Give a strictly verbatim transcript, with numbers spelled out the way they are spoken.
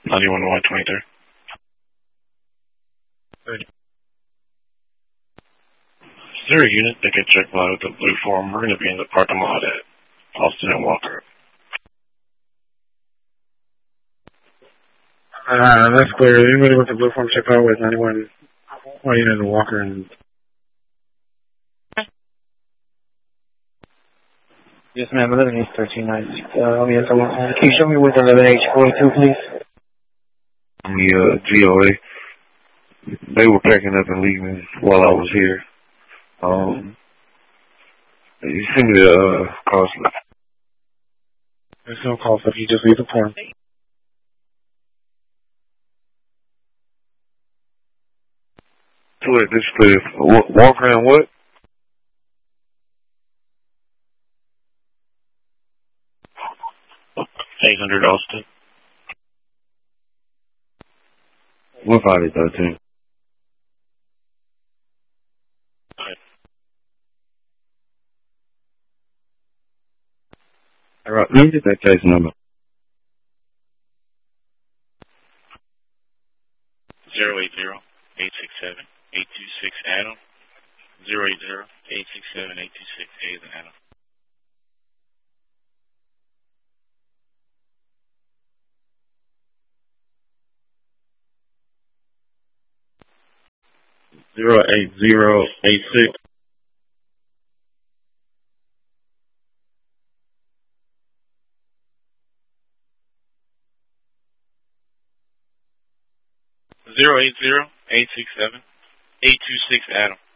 ninety-one Y twenty-three. Good. Is there a unit that can check by with the blue form? We're going to be in the parking lot at Austin and Walker. Uh, that's clear. Anybody with the blue form check out with ninety-one Y unit and Walker and... Yes, ma'am. eleven H thirteen ninety-six. Uh, yes, I want to. Can you show me with eleven H forty-two, please? I'm the uh, G O A. They were packing up and leaving while I was here. Um, you send me the uh, call slip. There's no call slip. You just leave the form. Clear, this clear. Wa- Walker and what? eight hundred Austin. one five eight thirteen. All right, let me get that case number. zero eight zero, eight six seven, eight two six Adam. zero eight zero, eight six seven, eight two six Adam. Zero eight zero eight six. zero eight zero, eight six seven, eight two six Adam.